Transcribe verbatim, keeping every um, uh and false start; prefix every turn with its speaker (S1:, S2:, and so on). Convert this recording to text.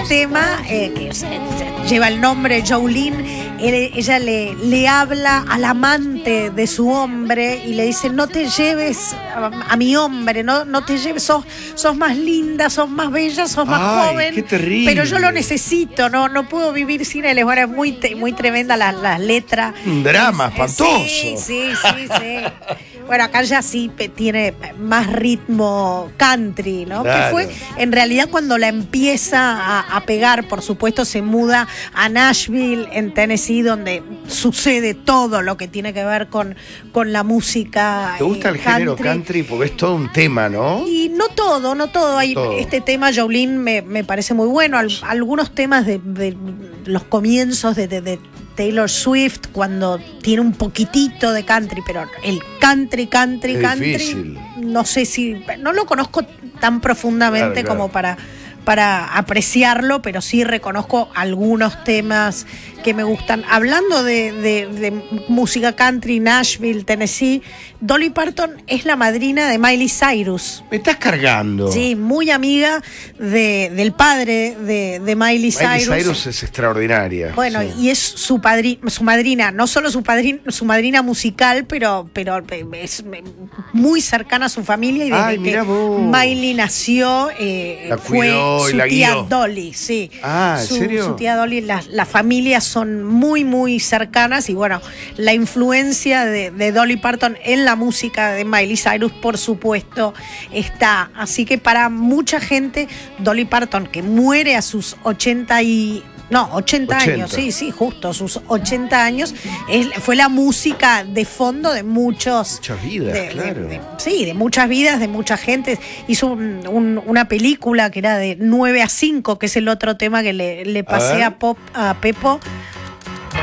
S1: tema eh, que se, se lleva el nombre de Jolene. Él, ella le, le habla al amante de su hombre y le dice: no te lleves a, a mi hombre, no, no te lleves, sos, sos más linda, sos más bella, sos más
S2: Ay,
S1: joven.
S2: qué terrible.
S1: Pero yo lo necesito, no, no puedo vivir sin él. Bueno, es muy, muy tremenda la, la letra.
S2: Un drama
S1: es,
S2: espantoso.
S1: Sí, sí, sí, sí. Bueno, acá ya sí tiene más ritmo country, ¿no?
S2: Claro.
S1: Que fue en realidad cuando la empieza a, a pegar. Por supuesto, se muda a Nashville, en Tennessee, donde sucede todo lo que tiene que ver con, con la música.
S2: ¿Te gusta
S1: eh,
S2: el género country? Porque es todo un tema, ¿no?
S1: Y no todo, no todo. Hay,
S2: todo.
S1: Este tema, Jolene, me, me parece muy bueno. Al, algunos temas de, de los comienzos de, de, de Taylor Swift, cuando tiene un poquitito de country, pero el country, country,
S2: es
S1: country,
S2: difícil.
S1: no sé si, no lo conozco tan profundamente
S2: Claro, claro.
S1: como para, para apreciarlo, pero sí reconozco algunos temas que me gustan. Hablando de, de, de música country, Nashville, Tennessee, Dolly Parton es la madrina de Miley Cyrus.
S2: Me estás cargando.
S1: Sí, muy amiga de, del padre de, de Miley Cyrus.
S2: Miley Cyrus es extraordinaria.
S1: Bueno,
S2: sí.
S1: y es su padri, su madrina, no solo su padrina, su madrina musical, pero, pero es muy cercana a su familia, y desde
S2: Ay,
S1: que
S2: mirá vos.
S1: Miley nació eh,
S2: La
S1: fue
S2: cuidó y
S1: su
S2: la
S1: tía
S2: guió.
S1: Dolly, sí.
S2: Ah, ¿en
S1: su,
S2: serio?
S1: Su tía Dolly, las la familias son muy, muy cercanas, y bueno, la influencia de, de Dolly Parton en la música de Miley Cyrus, por supuesto, está. Así que para mucha gente, Dolly Parton, que muere a sus ochenta y... No, ochenta,
S2: ochenta
S1: años, sí, sí, justo, sus ochenta años, es, fue la música de fondo de muchos...
S2: Muchas vidas,
S1: de,
S2: claro.
S1: de, de, sí, de muchas vidas, de mucha gente. Hizo un, un, una película que era de nueve a cinco, que es el otro tema que le, le pasé
S2: a,
S1: a, Pop, a Pepo,